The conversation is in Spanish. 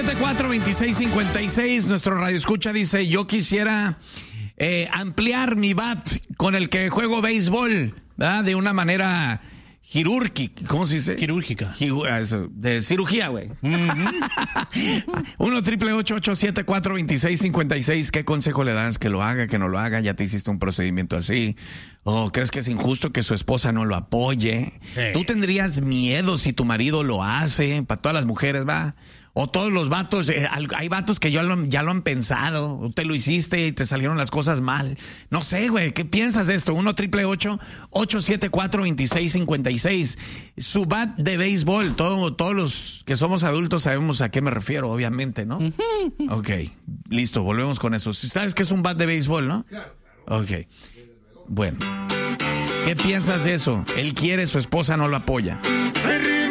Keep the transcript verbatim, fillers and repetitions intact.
siete cuatro dos seis cinco seis. Nuestro radioescucha dice: yo quisiera eh, ampliar mi bat con el que juego béisbol, ¿verdad? De una manera quirúrgica. ¿Cómo se dice? Quirúrgica. Eso, de cirugía, güey. uno triple ocho ocho siete cuatro dos seis cinco seis. ¿Qué consejo le das? ¿Que lo haga, que no lo haga? ¿Ya te hiciste un procedimiento así? ¿O crees que es injusto que su esposa no lo apoye? Sí. ¿Tú tendrías miedo si tu marido lo hace? Para todas las mujeres, ¿va? O todos los vatos, eh, hay vatos que ya lo, ya lo han pensado, te lo hiciste y te salieron las cosas mal. No sé, güey, ¿qué piensas de esto? uno triple ocho ocho siete cuatro dos seis cinco seis. Su bat de béisbol, todo, todos los que somos adultos sabemos a qué me refiero, obviamente, ¿no? Ok, listo, volvemos con eso. ¿Sabes qué es un bat de béisbol, no? Claro, claro. Ok, bueno. ¿Qué piensas de eso? Él quiere, su esposa no lo apoya.